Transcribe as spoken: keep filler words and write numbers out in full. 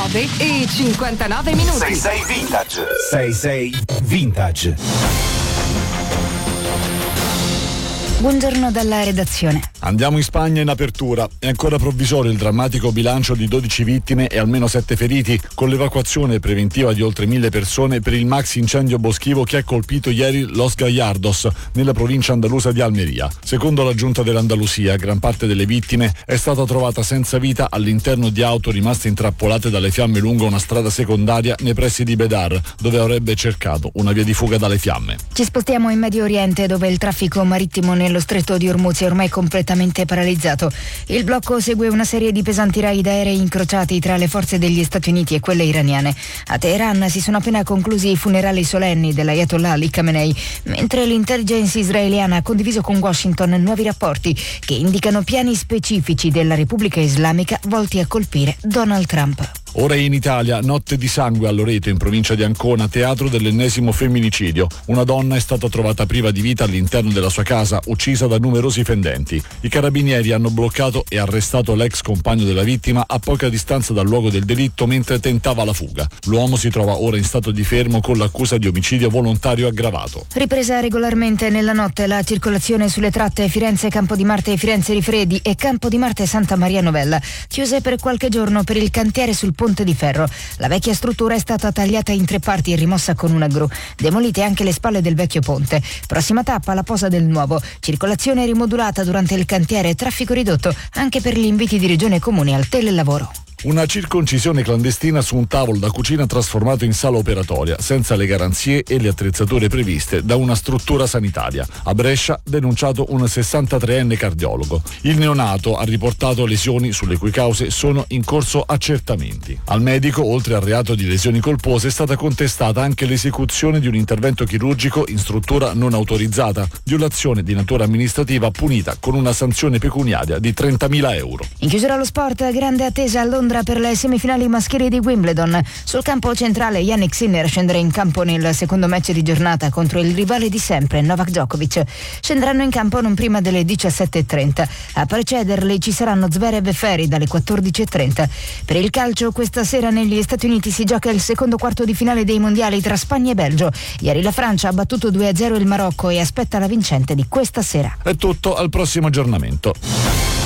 nove e cinquantanove minuti. sei sei Vintage. sei sei Vintage. Buongiorno dalla redazione. Andiamo in Spagna in apertura. È ancora provvisorio il drammatico bilancio di dodici vittime e almeno sette feriti, con l'evacuazione preventiva di oltre mille persone per il maxi incendio boschivo che ha colpito ieri Los Gallardos, nella provincia andalusa di Almeria. Secondo la giunta dell'Andalusia, gran parte delle vittime è stata trovata senza vita all'interno di auto rimaste intrappolate dalle fiamme lungo una strada secondaria nei pressi di Bedar, dove avrebbe cercato una via di fuga dalle fiamme. Ci spostiamo in Medio Oriente, dove il traffico marittimo nello stretto di Hormuz è ormai completamente paralizzato. Il blocco segue una serie di pesanti raid aerei incrociati tra le forze degli Stati Uniti e quelle iraniane. A Teheran si sono appena conclusi i funerali solenni dell'Ayatollah Ali Khamenei, mentre l'intelligence israeliana ha condiviso con Washington nuovi rapporti che indicano piani specifici della Repubblica Islamica volti a colpire Donald Trump. Ora in Italia, notte di sangue a Loreto, in provincia di Ancona, teatro dell'ennesimo femminicidio. Una donna è stata trovata priva di vita all'interno della sua casa, uccisa da numerosi fendenti. I carabinieri hanno bloccato e arrestato l'ex compagno della vittima a poca distanza dal luogo del delitto mentre tentava la fuga. L'uomo si trova ora in stato di fermo con l'accusa di omicidio volontario aggravato. Ripresa regolarmente nella notte la circolazione sulle tratte Firenze-Campo di Marte e Firenze-Rifredi e Campo di Marte-Santa Maria Novella, chiuse per qualche giorno per il cantiere sul Ponte di Ferro. La vecchia struttura è stata tagliata in tre parti e rimossa con una gru. Demolite anche le spalle del vecchio ponte. Prossima tappa la posa del nuovo. Circolazione rimodulata durante il cantiere e traffico ridotto anche per gli inviti di regione e comune al telelavoro. Una circoncisione clandestina su un tavolo da cucina trasformato in sala operatoria, senza le garanzie e le attrezzature previste da una struttura sanitaria. A Brescia, denunciato un sessantatreenne cardiologo. Il neonato ha riportato lesioni sulle cui cause sono in corso accertamenti. Al medico, oltre al reato di lesioni colpose, è stata contestata anche l'esecuzione di un intervento chirurgico in struttura non autorizzata, violazione di natura amministrativa punita con una sanzione pecuniaria di trentamila euro. In chiusura allo sport, grande attesa a Londra per le semifinali maschili di Wimbledon. Sul campo centrale Jannik Sinner scenderà in campo nel secondo match di giornata contro il rivale di sempre, Novak Djokovic. Scenderanno in campo non prima delle diciassette e trenta. A precederli ci saranno Zverev e Ferri dalle quattordici e trenta. Per il calcio, questa sera negli Stati Uniti si gioca il secondo quarto di finale dei mondiali tra Spagna e Belgio. Ieri la Francia ha battuto due a zero il Marocco e aspetta la vincente di questa sera. È tutto, al prossimo aggiornamento.